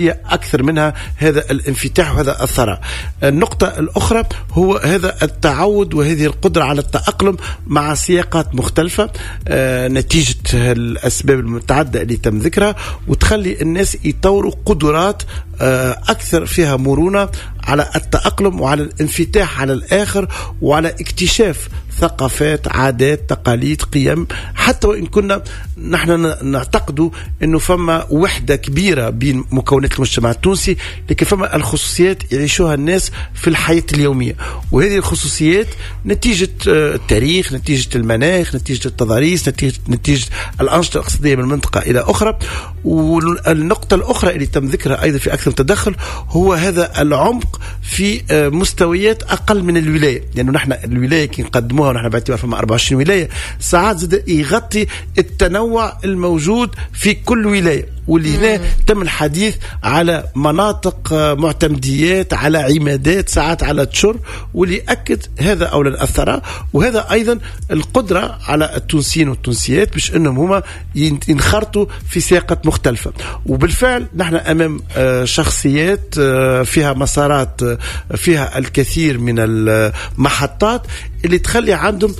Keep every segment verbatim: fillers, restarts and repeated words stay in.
أكثر منها هذا الانفتاح وهذا الثراء. النقطة الأخرى هو هذا التعود وهذه القدرة على التأقلم مع سياقات مختلفة نتيجة الأسباب المتعددة اللي تم ذكرها، وتخلي الناس يطوروا قدرات أكثر فيها مرونة على التأقلم وعلى الانفتاح على الآخر وعلى اكتشاف ثقافات، عادات، تقاليد، قيم. حتى وإن كنا نحن نعتقد أنه فما وحدة كبيرة بين مكونات المجتمع التونسي، لكن فما الخصوصيات يعيشوها الناس في الحياة اليومية، وهذه الخصوصيات نتيجة التاريخ، نتيجة المناخ، نتيجة التضاريس، نتيجة, نتيجة الأنشطة الاقتصادية من منطقة إلى أخرى. والنقطة الأخرى اللي تم ذكرها أيضا في أكثر تدخل هو هذا العمق في مستويات أقل من الولاية، لأنه يعني نحن الولاية كي نقدموها ونحن باعتبار فما أربعة وعشرين ولاية ساعات زاد يغطي التنوع الموجود في كل ولاية، واللي هنا تم الحديث على مناطق معتمديات، على عمادات، ساعات على تشر، واللي أكد هذا أولا الثراء، وهذا أيضا القدرة على التونسيين والتونسيات باش أنهم هما ينخرطوا في سياقات مختلفة. وبالفعل نحن أمام شخصيات فيها مسارات، فيها الكثير من المحطات اللي تخلي عندهم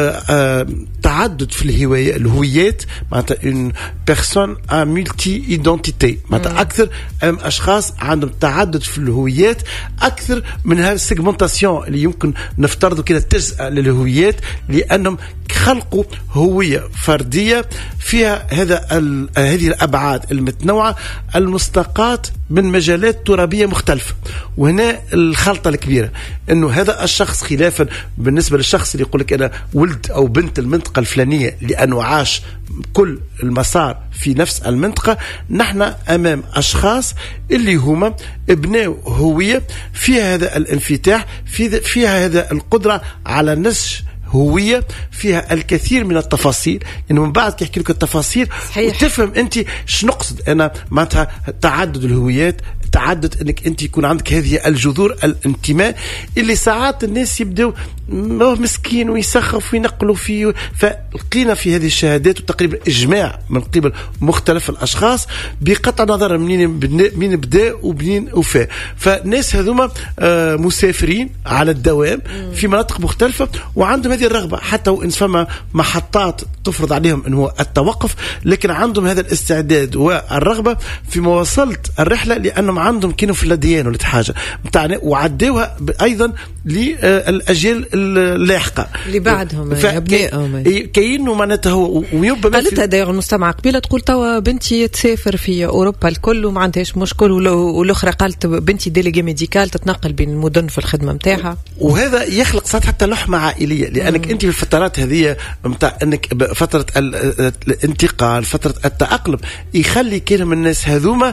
تعدد في الهوية الهويات، معناتها une personne à multi-identité، معناتها أكثر أشخاص عندهم تعدد في الهويات أكثر من هذا السيجمنتاسيون اللي يمكن نفترضه كده تجزئة للهويات، لأنهم خلقوا هوية فردية فيها هذا هذه الأبعاد المتنوعة المستقاة من مجالات ترابية مختلفة. وهنا الخلطة الكبيرة أنه هذا الشخص خلافا بالنسبة للشخص اللي يقول لك أنا ولد أو بنت المنطقة الفلانية لأنه عاش كل المسار في نفس المنطقة، نحن أمام أشخاص اللي هما ابناء هوية فيها هذا الانفتاح، فيها هذا القدرة على نسج هوية فيها الكثير من التفاصيل، إنه من بعد كيحكي لك التفاصيل وتفهم أنت شو نقصد أنا معناتها تعدد الهويات، تعدد أنك أنت يكون عندك هذه الجذور الانتماء اللي ساعات الناس يبدأوا مسكين ويسخف وينقلوا فيه. فلقينا في هذه الشهادات وتقريبا إجماع من قبل مختلف الأشخاص بقطع نظر منين مين بدأ ومنين وفاء. فالناس هذوما مسافرين على الدوام في مناطق مختلفة وعندهم هذه الرغبة، حتى وإن فما محطات تفرض عليهم أنه التوقف، لكن عندهم هذا الاستعداد والرغبة في مواصلة الرحلة، لأنهم عندهم كانوا في اللديان ولا حاجة متاعنا وعدوها أيضا للأجيال اللاحقة اللي بعدهم كأنه معناتها هو ويبقى قالتها داير المستمع قبيلة تقول توا بنتي تسافر في أوروبا الكل وما عندهاش مشكل، والأخرى قالت بنتي ديليجي ميديكال تتنقل بين المدن في الخدمة متاعها، وهذا يخلق ساعات حتى لحمة عائلية، لأنك مم. أنت في الفترات هذه متاع أنك فترة الانتقال، فترة التأقلم، يخلي كده من الناس هذوما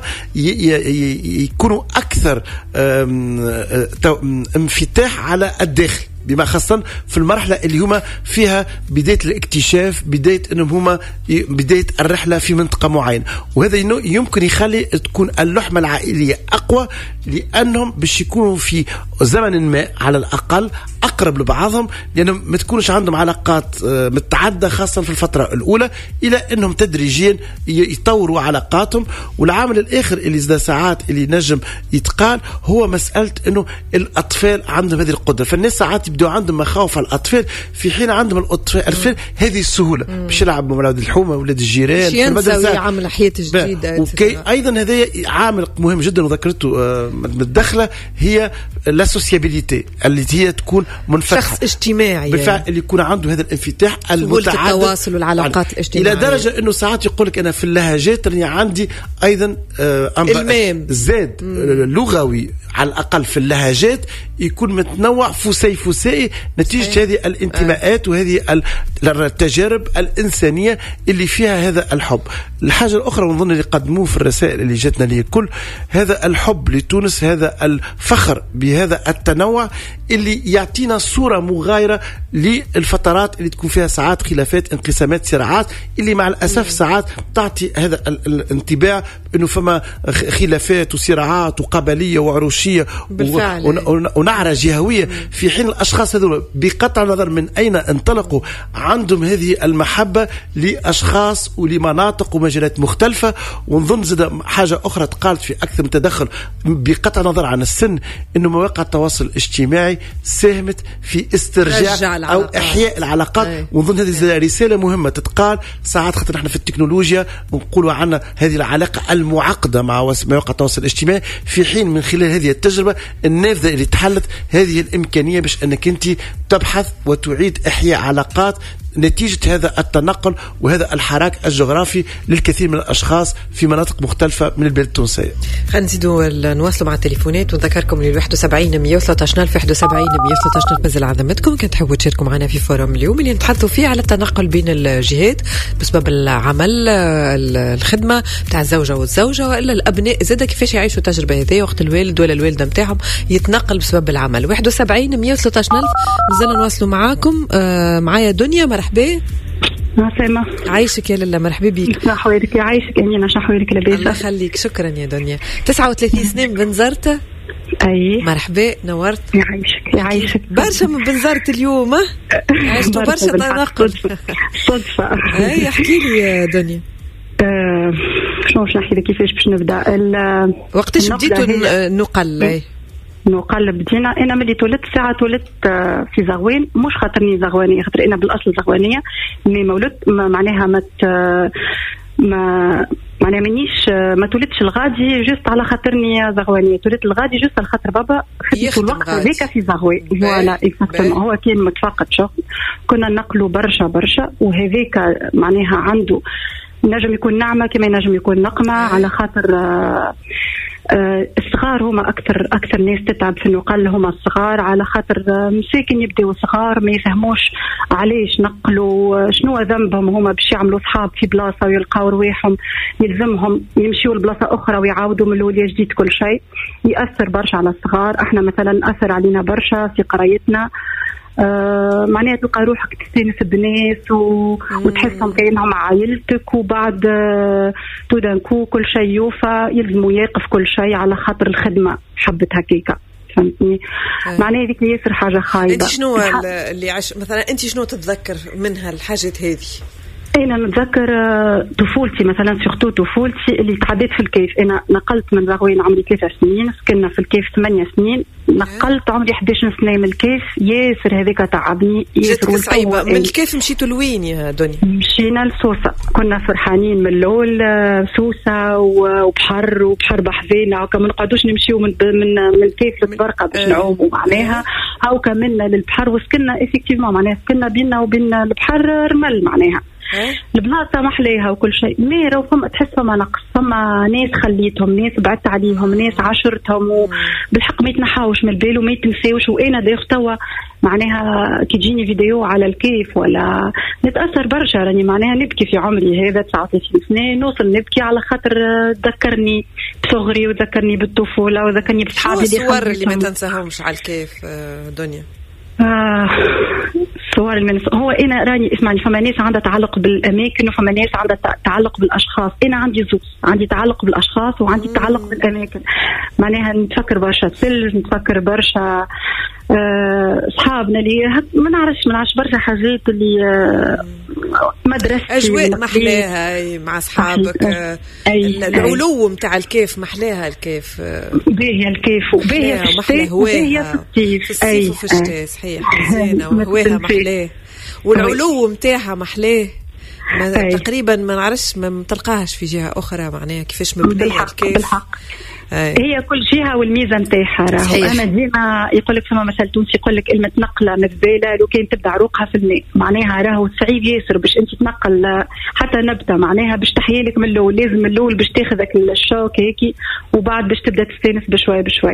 يكونوا أكثر انفتاح على الداخل، بما خاصة في المرحلة اللي هما فيها بداية الاكتشاف، بداية انهم هما بداية الرحلة في منطقة معينة. وهذا يمكن يخلي تكون اللحمة العائلية أقوى، لأنهم باش يكونوا في زمن ما على الأقل أقرب لبعضهم، لأنهم ما تكونش عندهم علاقات متعددة خاصة في الفترة الأولى، إلى أنهم تدريجيا يطوروا علاقاتهم. والعامل الآخر اللي زاد ساعات اللي نجم يتقال هو مسألة أنه الأطفال عندهم هذه القدرة. فالناس ساعات يبدو عندهم مخاوف على الأطفال، في حين عندهم الأطفال هذه السهولة باش يلعبوا مع أولاد الحومة وأولاد الجيران في المدرسة، يعمل حياة جديدة. وكي أيضا هذا عامل مهم جدا وذكرته متدخلة، هي السوسيابيليتي اللي هي تكون منفتحة، شخص اجتماعي بالفعل اللي يكون عنده هذا الانفتاح المتعدد، التواصل والعلاقات الاجتماعية، إلى درجة أنه ساعات يقولك أنا في اللهجات اللي عندي أيضا المام زاد لغوي على الأقل في اللهجات يكون متنوع فسي فسي نتيجة أيه. هذه الانتماءات وهذه التجارب الإنسانية اللي فيها هذا الحب. الحاجة الأخرى ونظن اللي قدموه في الرسائل اللي جاتنا لي كل هذا الحب لتونس، هذا الفخر بهذا هذا التنوع اللي يعطينا صورة مغايرة للفترات اللي تكون فيها ساعات خلافات، انقسامات، صراعات، اللي مع الأسف ساعات تعطي هذا الانطباع أنه فما خلافات وصراعات وقبلية وعروشية ونعرة جهوية، في حين الأشخاص هذول بقطع النظر من أين انطلقوا عندهم هذه المحبة لأشخاص ولمناطق ومجالات مختلفة. ونظن زاد حاجة أخرى تقالت في أكثر من تدخل بقطع النظر عن السن، أنه مواقع التواصل الاجتماعي ساهمت في استرجاع أو إحياء العلاقات. أي. ونظن هذه رسالة مهمة تتقال ساعات، خاطر نحن في التكنولوجيا نقولوا عنا هذه العلاقة المعقدة مع مواقع التواصل الاجتماعي، في حين من خلال هذه التجربة النافذة اللي تحلت هذه الإمكانية باش أنك أنت تبحث وتعيد إحياء علاقات نتيجة هذا التنقل وهذا الحراك الجغرافي للكثير من الأشخاص في مناطق مختلفة من البلاد التونسية. خلينا نزيدوا نواصلوا مع التليفونات ونذكركم لل واحد وسبعين مية وثلاثة عشر ألف واحد وسبعين مية وثلاثة عشر مازال عظمتكم كنت تحبوا تشاركوا معنا في فورم اليوم اللي نتحدثوا فيه على التنقل بين الجهات بسبب العمل، الخدمة بتاع الزوجة والزوجة وإلا الأبناء زاد كيفاش يعيشوا التجربة هذه وقت الوالد ولا الوالدة متاعهم يتنقل بسبب العمل. واحد وسبعين مية وثلاثة عشر ألف مازال نواصلوا معاكم. آه معايا دنيا، مرحبا. مرحبا. عايشك يا لله، مرحبا بيك. شحويرك يا عايشك أني شحويرك لبيسة. الله يخليك، شكرا يا دنيا. تسعة وثلاثين سنة من بنزرت. أي مرحبا، نورت. يا عايشك يا عايشك. برشا من بنزرت اليوم. ها عشتوا برشا تنقل صدفة. أي احكي لي يا دنيا. أه شنو باش نحكي لك كيفاش باش نبدا. وقتاش بديتوا النقل؟ نقل بدينا انا ملي تولدت ساعه تولدت في زغوان، مش خاطرني زغوانيه، خاطر انا بالاصل زغوانيه، مي مولدت معناها ما ما معناها مانيش ما تولدتش الغادي جست على خاطرني زغوانيه، تولدت الغادي جست على خاطر بابا خدت الوقت هذاك في زغوان. فوالا هو كان متفقد شغل، كنا نقلوا برشا برشا، وهذاك معناها عنده نجم يكون نعمه كما نجم يكون نقمه، على خاطر آه آه الصغار هما أكثر أكثر ناس تتعب في النقل، هما الصغار، على خاطر آه مساكن يبدأوا صغار ما يفهموش علاش نقلوا، آه شنو ذنبهم هما باش يعملوا صحاب في بلاصة ويلقاو رواحهم يلزمهم يمشيوا لبلاصة أخرى ويعاودوا من الأول جديد كل شيء، يأثر برشا على الصغار. احنا مثلا أثر علينا برشا في قرايتنا، آه معناها تلقى روحك تستانس بناس و... وتحسهم كأنهم عائلتك، وبعد آه تودنكو كل شيء يوفى يلزموا يقف كل شيء على خاطر الخدمة حبت هكيكا، فهمتني؟ آه. معناها هذيك ياسر حاجة خايبة. انت شنو اللي عش... مثلا انت شنو تتذكر منها الحاجات هذه؟ أنا نتذكر طفولتي مثلا، سورتو طفولتي اللي تعديت في الكيف. أنا نقلت من زغوين عمري ثلاثة سنين، سكننا في الكيف ثمانية سنين، نقلت عمري إحدى عشر سنة من الكيف، ياسر هذيك تعبني ياسر. صعيبة. من الكيف مشيتوا لوين يا دنيا؟ مشينا لسوسة، كنا فرحانين من الأول، سوسة وبحر وبحر بحذينا، وكما ما نقعدوش نمشيو من من من الكيف للبرقة باش نعوموا معناها، أو كملنا للبحر وسكننا إفكتيفمون معناها سكننا بيننا وبين البحر رمل معناها. البلاصة محليها وكل شيء، مي راهو فما تحس فما نقص، فما ناس خليتهم، ناس بعدت عليهم، ناس عشرتهم وبالحق ما يتنحاوش من البال وما يتنساوش. وانا دايخ توا معناها كي تجيني فيديو على الكيف ولا نتأثر برشا، راني معناها نبكي في عمري هذا تسعة وثلاثين سنة، نوصل نبكي على خاطر تذكرني بصغري وذكرني بالطفولة وذكرني بصحابي. شو الصور اللي ما تنساهمش على الكيف دنيا؟ آه صور المنس. هو أنا راني اسمعني، فما ناس عندها تعلق بالأماكن وفما ناس عندها تعلق بالأشخاص. أنا عندي زوز، عندي تعلق بالأشخاص وعندي تعلق بالأماكن، معناها نتفكر برشا ثلج، نتفكر برشا أصحابنا اللي ما نعرفش ما نعرفش برشا حاجات اللي مدرستي، أجواء محلاها مع أصحابك، العلو متاع الكيف محلاها، الكيف باهية، الكيف وباهية في الشتاء وباهية في الصيف وفي الشتاء، صحيح مزيانة وهواها محلاه، والعلو متاعها محلاه تقريبا ما نعرفش ما تلقاهش في جهة أخرى، معناها كيفاش مبنية الكيف بالحق. أي. هي كل جهة والميزة نتاعها. راهو أنا ديما يقولك فما مثل تونسي يقولك كلمة نقلة مزبالة لو كان تبدأ عروقها في الماء، معناها راهو صعيب ياسر باش أنت تنقل حتى نبتة، معناها باش تحيالك من الأول، لازم من الأول باش تاخذك الشوك هيك، وبعد باش تبدأ تستانس بشوي بشوي.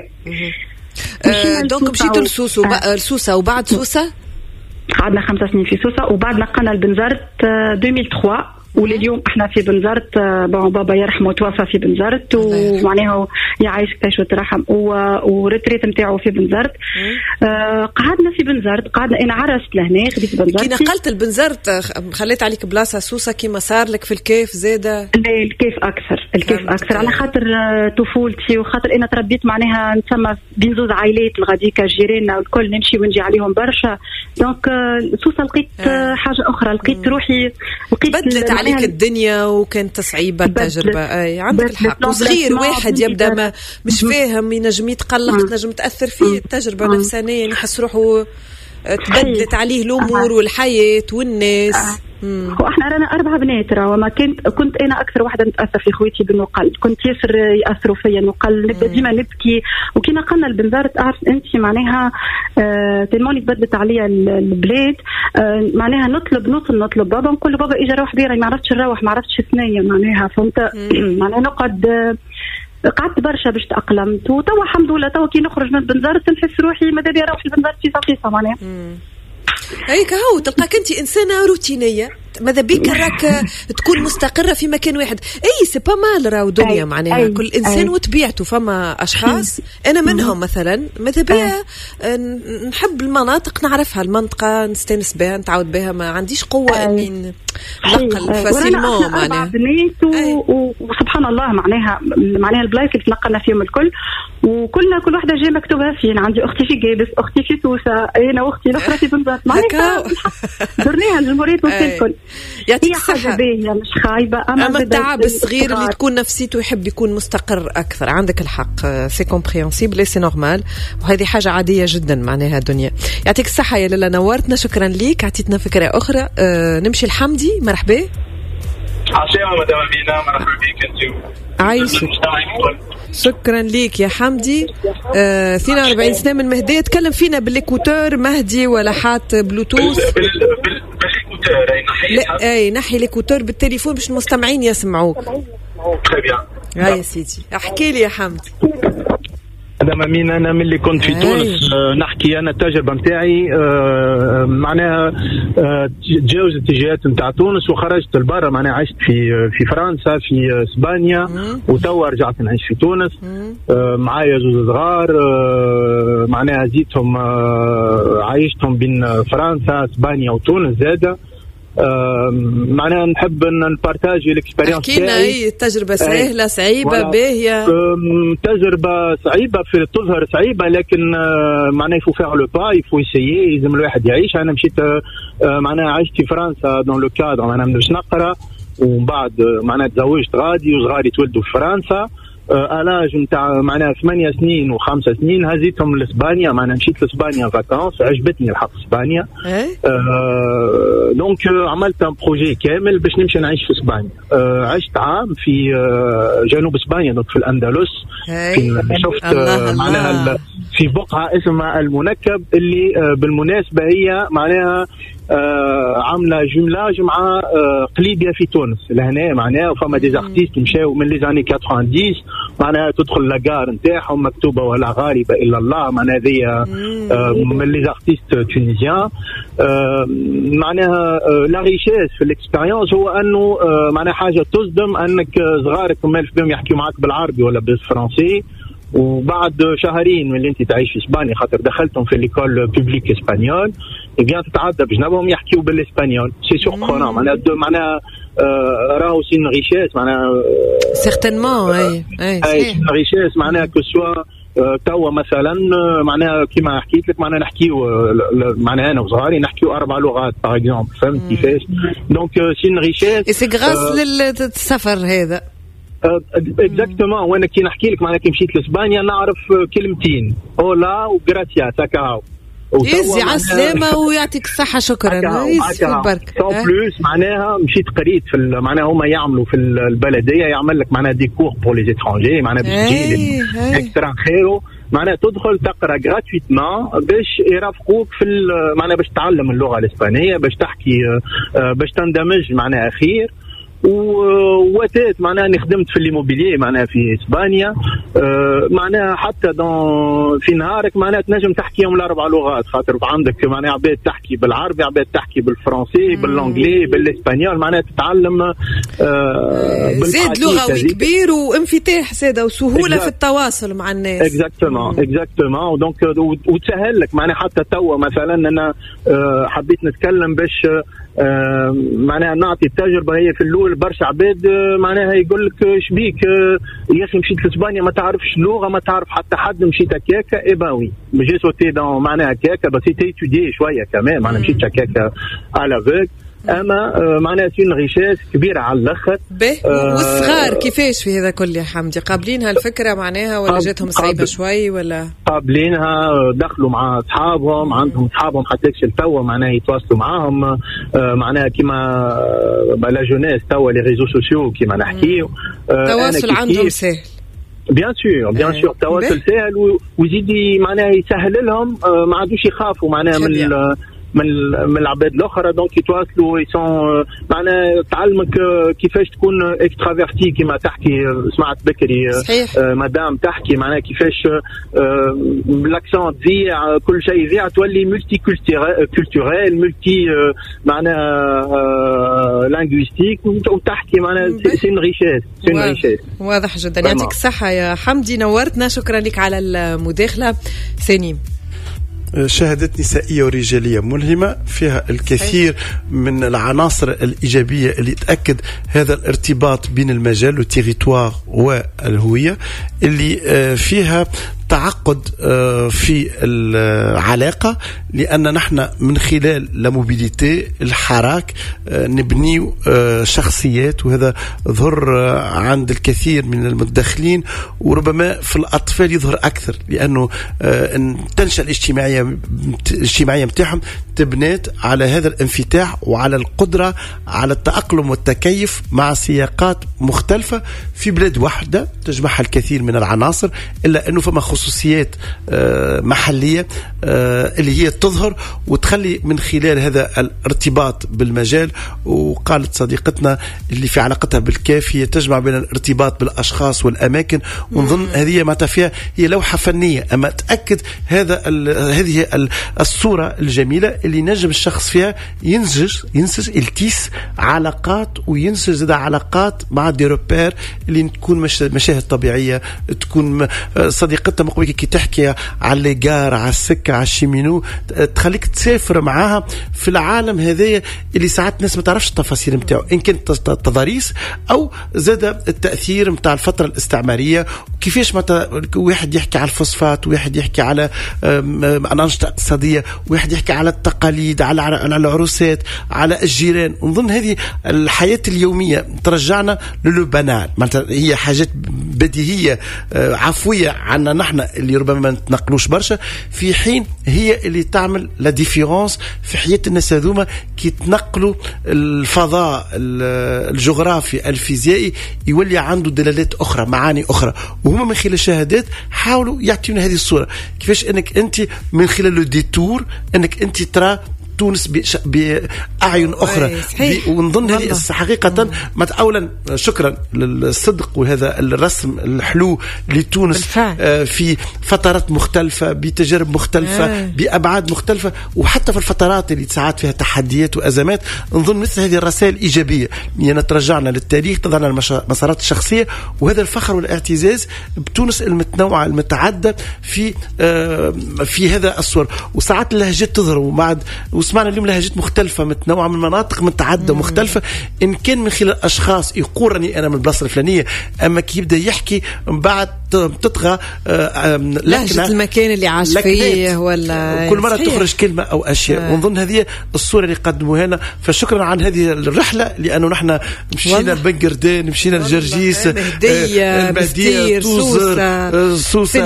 أه دونك مشيتوا لسوسة آه. لسوسة وبعد سوسة قعدنا خمسة سنين في سوسة، وبعد نقلنا لبنزرت ألفين وثلاثة ولليوم احنا في بنزرت. بابا يرحمه توفى في بنزرت ومعناها يعيش كيش وترحم وريتريت نتاعو في بنزرت. آه قعدنا في بنزرت، قعدنا انا عرست لهنا خديت بنزرت. كي نقلت البنزرت خليت عليك بلاصه سوسه كيما صار لك في الكيف زاده؟ لا الكيف اكثر، الكيف اكثر على خاطر طفولتي وخاطر انا تربيت معناها نسمى بين زوز عائلات الغاديكا جيراننا والكل نمشي ونجي عليهم برشا. دونك سوسه لقيت آه. حاجه اخرى، لقيت روحي لقيت بدلت عليك الدنيا وكانت صعيبه التجربه. اي عندك الحق، وصغير واحد يبدا ما مش فاهم ينجم يتقلق ينجم تاثر فيه التجربه نفسانيا، يعني يحس روحه تبدلت عليه الامور والحياه والناس. هو احنا رانا اربع بنات راه، وما كنت كنت انا اكثر واحده نتاثر في خويتي بالنقل، كنت ياسر ياثروا فيا نقل، نبدا ديما نبكي. وكي نقلنا البنزرت اعرف انت معناها آه تلموني تبدلت عليا البلاد. آه معناها نطلب نوصل نطلب بابا نقول بابا اجا روح بيرا، ما عرفتش نروح، ما عرفتش ثنيه معناها فهمت. معناها نقعد آه قعدت برشا باش تأقلمت، وتوا الحمد لله توا كي نخرج من البنزرت نحس روحي ماذا بيا نروح البنزرت في صفيصه معناها. هيك هو تلقاك انت انسانه روتينيه، ماذا بيك راك تكون مستقره في مكان واحد. اي سي با مال راهو دنيا معناها أي كل انسان أي وطبيعته. فما اشخاص انا منهم مثلا ماذا بيا نحب المناطق نعرفها، المنطقه نستانس بها نتعود بها، ما عنديش قوه اني نقل فاسيلمون معناها. وسبحان الله معناها معناها البلايص اللي تنقلنا فيهم الكل وكلنا كل واحده جايه مكتوبه فين. عندي اختي في جابس، اختي في توسه، انا واختي الاخرى في بنزرت معناها درناها الجمهوريه الكل. يعطيك الصحة. مش خايبة أما, أما التعب الصغير اللي تكون نفسيته يحب يكون مستقر أكثر. عندك الحق، سي كومبريهنسيبل سي نورمال، وهذه حاجة عادية جدا معناها دنيا. يعطيك الصحة يا لالا، نورتنا، شكرا ليك، عطيتنا فكرة أخرى. أه نمشي الحمدي، مرحبا. عشاء مدام أمينة، مرحبا بك أنت. عايشك، شكرا ليك يا حمدي. أه اثنين وأربعين سنة من مهدية، تكلم فينا بالإكوتور مهدي ولا حات بلوتوث؟ بال... بال... لا اي نحي ليكوتور بالتليفون باش المستمعين يسمعوك. تري بيان. هاي يا سيدي احكي لي يا حمد. مدام أمين، أنا من اللي كنت في تونس آه نحكي أنا التجربة متاعي. آه معناها آه تجاوزت الاتجاهات متاع تونس وخرجت لبرا، معناها عشت في في فرنسا في إسبانيا وتوا رجعت نعيش في تونس. آه معايا زوج صغار، آه معناها زيتهم آه عايشتهم بين فرنسا إسبانيا وتونس زادة. آه معناها نحب ان نبارتاجي الاكسبيرينس تاعي. حكينا هي التجربه سهله صعيبه باهيه؟ تجربه صعيبه في تظهر صعيبه، لكن آه معناها يفو فيغ لو با، يفو يسيي، لازم الواحد يعيش. انا مشيت آه معناها عشت في فرنسا دون لو كادر، معناها باش نقرا، ومن بعد معناها تزوجت غادي وصغاري تولدوا في فرنسا. الاج نتاع معناها ثمانية سنين وخمسة سنين هزيتهم لاسبانيا، معناها مشيت لاسبانيا فاكونس، عجبتني الحق اسبانيا. آه دونك عملت ان بروجي كامل باش نمشي نعيش في اسبانيا. آه عشت عام في آه جنوب اسبانيا، دونك في الاندلس. شفت آه معناها في بقعه اسمها المنكب، اللي آه بالمناسبه هي معناها آه عامله جملاج مع آه قليبيا في تونس لهنا، معناها فما دي زارتيست مشاو من لي زاني تسعين، معناها تدخل لاغار نتاعهم مكتوبه ولا غالبه الا الله، معناها هذه آه من لي زارتيست تونيزيان. آه معناها آه لا ريشيس في الاكسبيريونس هو انه آه معناها حاجه تصدم انك صغارك ما بهم يحكيوا معك بالعربي ولا بالفرنسي، وبعد شهرين من اللي انت تعيش في اسبانيا خاطر دخلتهم في ليكول بوبليك اسبانيول، يبقى تتعدى بجنبهم يحكيوا بالاسبانيول. سي سوربرونون، معناها معناها راهو سين ريشيس، معناها سيغتينمون اي اي سين ريشيس، معناها كو سوا توا مثلا معناها كيما حكيت لك، معناها نحكيو معناها انا وصغاري نحكيو اربع لغات باغ اكزومبل، فهمت كيفاش؟ دونك سين ريشيس سي غراس للسفر هذا. اكزاكتومون. وانا كي نحكي لك معناها كي مشيت لاسبانيا نعرف كلمتين اولا وغراتياس هكا، يزي على السلامة ويعطيك الصحة، شكرا يزي برك. سون بلوس معناها مشيت قريت في معناها هما يعملوا في البلدية، يعمل لك معناها دي كور بور لي اترونجي، معناها باش تجي اكسترا خيرو، معناها تدخل تقرا غراتويتمون باش يرافقوك في معناها باش تتعلم اللغة الإسبانية، باش تحكي باش تندمج معناها خير. وواتات معناها اني خدمت في الليموبيليه معناها في اسبانيا. آه معناها حتى دون في نهارك معناها تنجم تحكيهم الاربع لغات، خاطر عندك معناها عباد تحكي بالعربي، عباد تحكي بالفرنسي، بالانجلي، بالاسبانيول، معناها تتعلم آه زاد لغوي كبير وانفتاح ساده وسهوله في التواصل مع الناس. اكزاكتومون اكزاكتومون دونك وتسهل لك معناها حتى توا مثلا انا آه حبيت نتكلم باش آه معناها نعطي التجربه. هي في الاول برشا عباد آه معناها يقول لك شبيك آه يا اخي مشيت لاسبانيا ما تعرفش لغه، ما تعرف حتى حد، مشيت هكاكا اي با وي مجي سوتي دون معناها هكاكا بس تيتودي شويه كمان معناها مشيت هكاكا على فيك. اما آه معناها سين غيشاس كبيره على الاخر. آه والصغار كيفاش في هذا كله يا حمدي؟ قابلين هالفكره معناها ولا جاتهم صعيبه شوي ولا قابلينها؟ دخلوا مع اصحابهم، عندهم اصحابهم حتى توا معناها يتواصلوا معاهم آه معناها كيما لا جونيس توا لي ريزو سوسيو كيما نحكيو التواصل آه عندهم سهل. بيان سور بيان سور التواصل سهل ويزيد معناها يسهل لهم آه ما عادوش يخافوا معناها من من من العباد الاخرى. دونك يتواصلوا يسون معناها تعلمك كيفاش تكون اكسترافيرتي كيما تحكي. سمعت بكري آه مدام تحكي معناها كيفاش آه بالاكسون تذيع كل شيء يذيع تولي ملتي كولتوريل ملتي آه معناها آه لانغويستيك وتحكي معناها سين ريشيس سين ريشيس. واضح جدا. يعطيك الصحه يا حمدي، نورتنا، شكرا لك على المداخله. سنيم شهادات نسائية ورجالية ملهمة فيها الكثير من العناصر الإيجابية اللي تأكد هذا الارتباط بين المجال والتيريتوار والهوية، اللي فيها تعقد في العلاقة، لأن نحن من خلال لاموبيليتي الحراك نبني شخصيات، وهذا ظهر عند الكثير من المتدخلين، وربما في الأطفال يظهر أكثر، لأنه تنشأ الاجتماعية الاجتماعية متاعهم تبنات على هذا الانفتاح وعلى القدرة على التأقلم والتكيف مع سياقات مختلفة في بلاد واحدة تجمعها الكثير من العناصر، إلا أنه فما خصوصيات محلية اللي هي تظهر وتخلي من خلال هذا الارتباط بالمجال. وقالت صديقتنا اللي في علاقتها بالكافية تجمع بين الارتباط بالأشخاص والأماكن، ونظن هذه ما فيها هي لوحة فنية، أما تأكد هذا هذه الصورة الجميلة اللي نجم الشخص فيها ينسج ينسج التيس علاقات وينسج هذا علاقات مع ديروبير اللي تكون مشاهد طبيعية، تكون صديقتها مقبلة كي تحكي على الليجار على السكة على الشيمينو، تخليك تسافر معاها في العالم هذايا اللي ساعات الناس ما تعرفش التفاصيل متاعه، إن كانت تضاريس أو زاد التأثير متاع الفترة الاستعمارية، وكيفاش متى واحد يحكي على الفوسفات، واحد يحكي على أنشطة اقتصادية، واحد يحكي على التقاليد، على على العروسات، على الجيران. ونظن هذه الحياة اليومية ترجعنا للو بانال، معناتها هي حاجات بديهية عفوية عنا نحن اللي ربما ما نتنقلوش برشا، في حين هي اللي تعمل لا ديفيرونس في حياة الناس هذوما كي تنقلوا الفضاء الجغرافي الفيزيائي يولي عنده دلالات أخرى، معاني أخرى. وهم من خلال الشهادات حاولوا يعطيونا هذه الصورة، كيفاش أنك أنت من خلال الديتور أنك أنت ترى تونس بأعين أخرى. ونظن هذه حقيقة أولا شكرا للصدق وهذا الرسم الحلو لتونس في فترات مختلفة بتجارب مختلفة آه. بأبعاد مختلفة، وحتى في الفترات اللي ساعات فيها تحديات وأزمات. نظن مثل هذه الرسائل إيجابية يعني ترجعنا للتاريخ، تضعنا المسارات الشخصية، وهذا الفخر والاعتزاز بتونس المتنوعة المتعددة في آه في هذا الصور. وساعات اللهجات تظهر، وبعد وسمعنا اليوم لهجات مختلفة متنوعة من مناطق متعددة مختلفة، إن كان من خلال أشخاص يقولني أنا من البلاصة الفلانية، أما كي يبدأ يحكي بعد تطغى لهجة المكان اللي عاش فيه، ولا كل مرة صحيح. تخرج كلمة أو أشياء آه. ونظن هذه الصورة اللي قدموها لنا، فشكرا عن هذه الرحلة، لأنه نحن مشينا لبنجردان، مشينا لجرجيس، المهدية، بستير، سوسة، سوسة،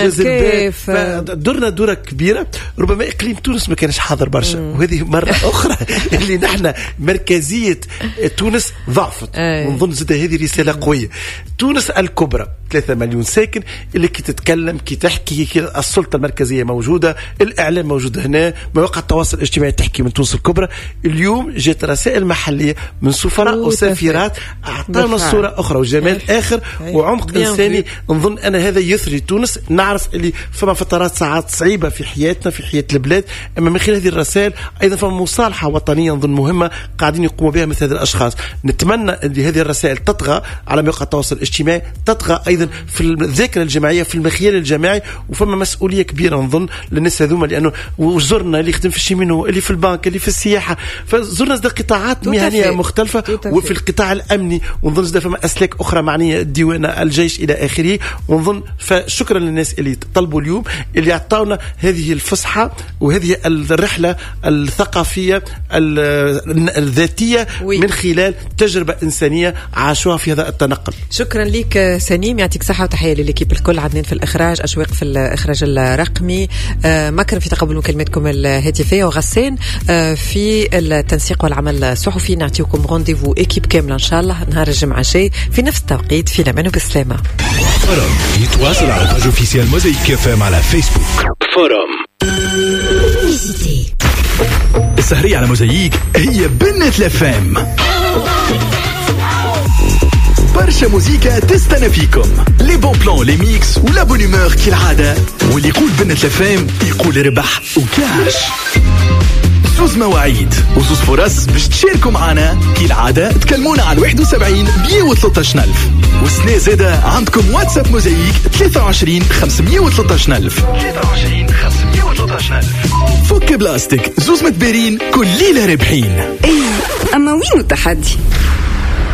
كيف درنا دورة كبيرة. ربما إقليم تونس ما كانش حاضر برشا، وهذه مرة أخرى اللي نحن مركزية تونس ضعفت. ونظن زاد هذه رسالة قوية. تونس الكبرى ثلاثة مليون ساكن اللي كي تتكلم كي تحكي كي السلطة المركزية موجودة، الإعلام موجود هنا، مواقع التواصل الاجتماعي تحكي من تونس الكبرى. اليوم جت رسائل محلية من سفراء وسفيرات أعطانا صورة أخرى وجمال آخر وعمق إنساني. نظن أن هذا يثري تونس. نعرف اللي فما فترات ساعات صعيبة في حياتنا في حياة البلاد، أما من خلال هذه الرسائل أيضا فما مصالحة وطنية نظن مهمة قاعدين يقوموا بها مثل هذه الأشخاص. نتمنى أن هذه الرسائل تطغى على مواقع التواصل الاجتماعي، تطغى أيضا في الذاكرة الجماعية في المخيال الجماعي. وفما مسؤولية كبيرة نظن للناس هذوما، لأنه وزرنا اللي يخدم في الشيمينو اللي في البنك اللي في السياحة، فزرنا زي قطاعات مهنية مختلفة وفي القطاع الأمني، ونظن زي فما أسلاك أخرى معنية الديوانة الجيش إلى آخره. ونظن فشكرا للناس اللي طلبوا اليوم اللي يعطونا هذه الفسحة وهذه الرحلة الثقافية الذاتية من خلال تجربة إنسانية عاشوها في هذا التنقل. شكرا لك سنيم، يعطيك صحة وتحية للكيب الكل. عدنان في الإخراج، أشواق في الإخراج الرقمي، مكرم في تقبل مكالماتكم الهاتفية، وغسان في التنسيق والعمل الصحفي. نعطيكم رونديفو إكيب كاملة إن شاء الله نهار الجمعة الجاي في نفس التوقيت. في الأمان وبالسلامة. فورم يتواصل على الباج اوفيسيال موزايك اف ام على فيسبوك. فورم السهرية على موزايك هي بنة لفام. برشا موزيكا تستنى فيكم، لي بون بلان لي ميكس ولا بونيمور كالعادة، واللي يقول بنة لفام يقول ربح وكاش. زوز مواعيد وزوز فرص باش تشاركوا معنا كالعادة. تكلمونا على واحد وسبعين مية وثلاثة ألف، والسنة زادة عندكم واتساب موزايك ثلاثة وعشرين خمسمية وثلاثة ألف ثلاثة وعشرين خمسمية وثلاثة ألف. فك بلاستيك، زوز متبارين كل ليلة ربحين. ايه اما وين التحدي؟